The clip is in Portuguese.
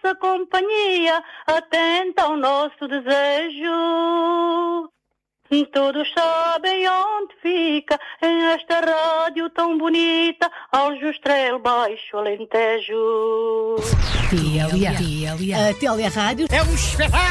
vossa companhia atenta ao nosso desejo. Todos sabem onde fica, em esta rádio tão bonita, Aljustrel, Baixo Alentejo. TLA. A TLA Rádio É um espetáculo!